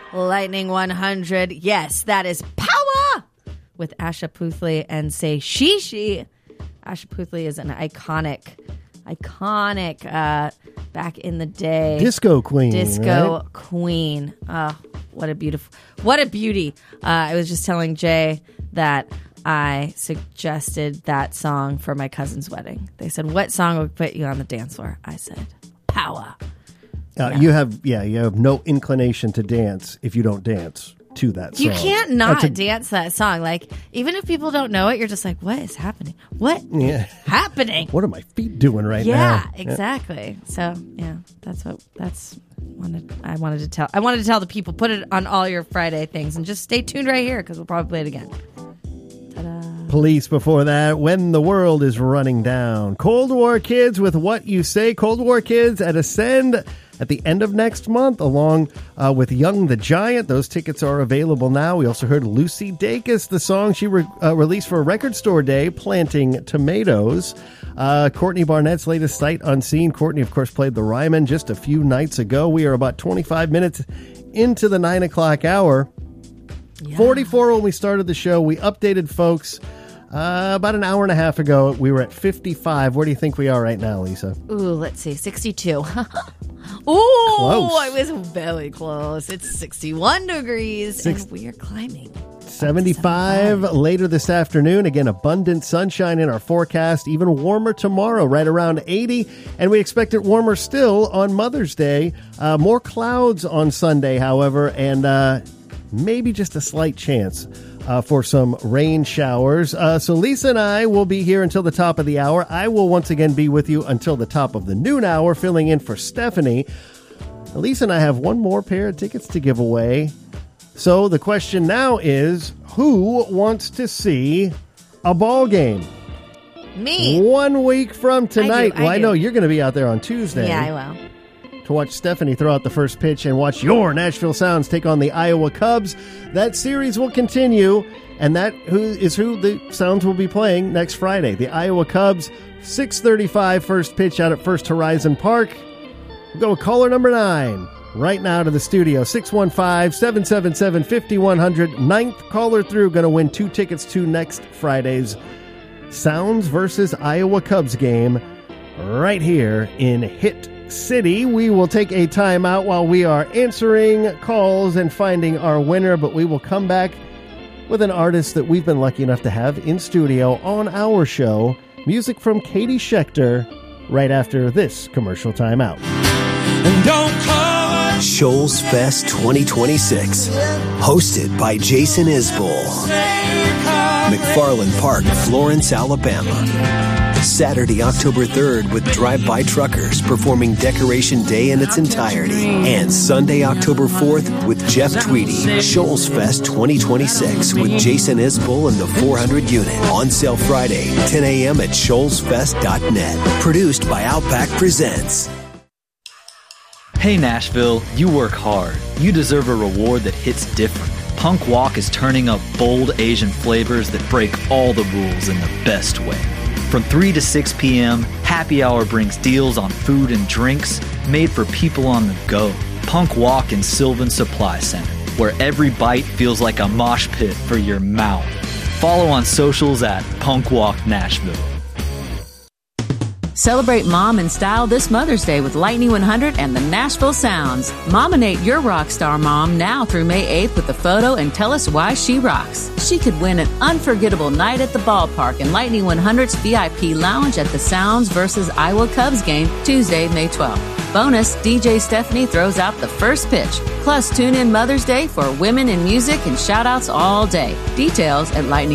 Lightning 100. Yes, that is Power with Asha Puthli and Say She. Asha Puthli is an iconic back in the day disco queen. What a beauty. I was just telling Jay that I suggested that song for my cousin's wedding. They said, what song would put you on the dance floor? I said, Power. You have no inclination to dance if you don't dance to that song. You can't not dance that song. Like, even if people don't know it, you're just like, what is happening? What happening? What are my feet doing right now? Yeah, exactly. So, I wanted to tell the people, put it on all your Friday things and just stay tuned right here because we'll probably play it again. Ta-da. Police before that, When the World is Running Down. Cold War Kids with What You Say. Cold War Kids at Ascend at the end of next month, along with Young the Giant. Those tickets are available now. We also heard Lucy Dacus, the song she released for Record Store Day, Planting Tomatoes. Courtney Barnett's latest Sight Unseen. Courtney, of course, played the Ryman just a few nights ago. We are about 25 minutes into the 9 o'clock hour. Yeah. 44 when we started the show. We updated folks about an hour and a half ago. We were at 55. Where do you think we are right now, Lisa? Ooh, let's see. 62. Ooh, close. I was very close. It's 61 degrees, and we are climbing. 75 later this afternoon. Again, abundant sunshine in our forecast. Even warmer tomorrow, right around 80. And we expect it warmer still on Mother's Day. More clouds on Sunday, however, and maybe just a slight chance for some rain showers. So Lisa and I will be here until the top of the hour. I will once again be with you until the top of the noon hour, filling in for Stephanie. Lisa and I have one more pair of tickets to give away. So the question now is, who wants to see a ball game? Me. 1 week from tonight. I know you're going to be out there on Tuesday. Yeah, I will. To watch Stephanie throw out the first pitch and watch your Nashville Sounds take on the Iowa Cubs. That series will continue, and that is who the Sounds will be playing next Friday. The Iowa Cubs, 6:35 first pitch out at First Horizon Park. We'll go with caller number 9 right now to the studio, 615-777-5100. Ninth caller through, going to win 2 tickets to next Friday's Sounds versus Iowa Cubs game right here in Hit City. We will take a timeout while we are answering calls and finding our winner, but we will come back with an artist that we've been lucky enough to have in studio on our show. Music from Katie Schechter right after this commercial timeout. Shoals Fest 2026, hosted by Jason Isbell. McFarland Park, Florence, Alabama. Saturday, October 3rd with Drive-By Truckers performing Decoration Day in its entirety. And Sunday, October 4th with Jeff Tweedy. Shoals Fest 2026 with Jason Isbell and the 400 Unit. On sale Friday, 10 a.m. at shoalsfest.net. Produced by Outback Presents. Hey Nashville, you work hard. You deserve a reward that hits different. Punk Walk is turning up bold Asian flavors that break all the rules in the best way. From 3 to 6 p.m., Happy Hour brings deals on food and drinks made for people on the go. Punk Walk in Sylvan Supply Center, where every bite feels like a mosh pit for your mouth. Follow on socials at Punk Walk Nashville. Celebrate mom in style this Mother's Day with Lightning 100 and the Nashville Sounds. Mominate your rock star mom now through May 8th with a photo and tell us why she rocks. She could win an unforgettable night at the ballpark in Lightning 100's VIP lounge at the Sounds versus Iowa Cubs game Tuesday, May 12th. Bonus, DJ Stephanie throws out the first pitch. Plus, tune in Mother's Day for women in music and shout-outs all day. Details at Lightning